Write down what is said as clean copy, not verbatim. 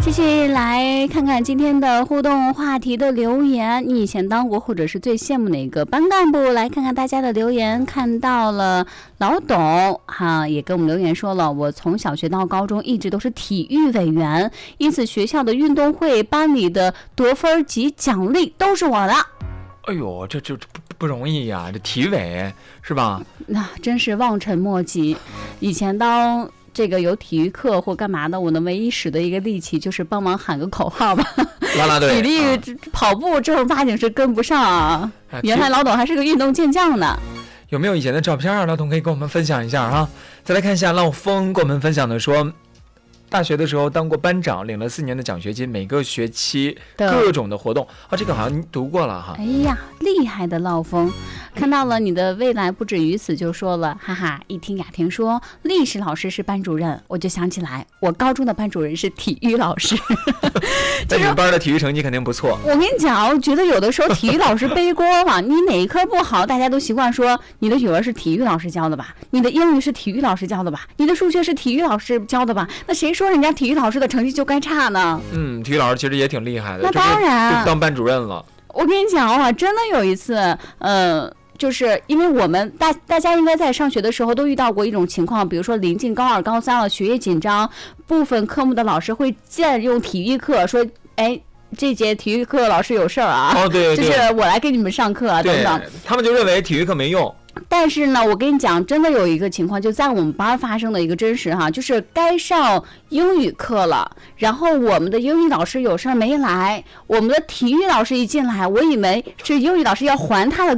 继续来看看今天的互动话题的留言，你以前当过或者是最羡慕哪个班干部？来看看大家的留言，看到了老董也跟我们留言说了，我从小学到高中一直都是体育委员，因此学校的运动会、班里的得分及奖励都是我的。 哎呦，这不容易呀，这体委是吧？ 那真是望尘莫及。以前当这个有体育课或干嘛的，我的唯一使的一个力气就是帮忙喊个口号吧， 啦啦队， 体力跑步正儿八经是跟不上啊。原来老董还是个运动健将呢。 有没有以前的照片啊？老董可以跟我们分享一下哈。再来看一下浪峰跟我们分享的说，大学的时候当过班长，领了4年的奖学金，每个学期各种的活动这个好像读过了哈。 哎呀，厉害的浪峰，看到了你的未来不止于此，就说了，哈哈！一听雅婷说历史老师是班主任，我就想起来我高中的班主任是体育老师。 那你们班的体育成绩肯定不错。 我跟你讲，我觉得有的时候体育老师背锅了，你哪一科不好，大家都习惯说你的语文是体育老师教的吧，你的英语是体育老师教的吧，你的数学是体育老师教的吧，那谁说人家体育老师的成绩就该差呢？ 体育老师其实也挺厉害的， 那当然， 就当班主任了。 我跟你讲真的有一次，就是因为我们大家应该在上学的时候都遇到过一种情况，比如说临近高2、高3了，学业紧张，部分科目的老师会借用体育课说，哎，这节体育课老师有事儿啊， 对， 就是我来给你们上课等等， 他们就认为体育课没用。 但是呢，我跟你讲，真的有一个情况，就在我们班发生的一个真实就是该上英语课了，然后我们的英语老师有事儿没来，我们的体育老师一进来，我以为是英语老师要还他的